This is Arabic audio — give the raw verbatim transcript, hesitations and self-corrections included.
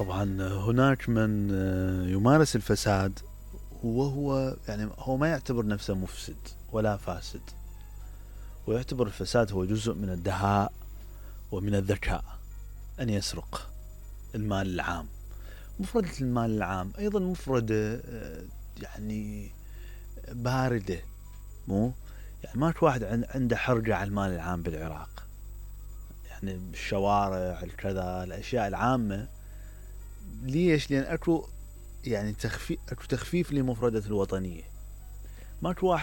طبعا هناك من يمارس الفساد وهو يعني هو ما يعتبر نفسه مفسد ولا فاسد، ويعتبر الفساد هو جزء من الدهاء ومن الذكاء، أن يسرق المال العام. مفردة المال العام أيضا مفردة يعني باردة، مو يعني ماك واحد عنده حرقة على المال العام بالعراق، يعني الشوارع الكذا الأشياء العامة. ليش؟ لأن أكو يعني تخفيف أكو تخفيف لمفردة الوطنية. ماك واحد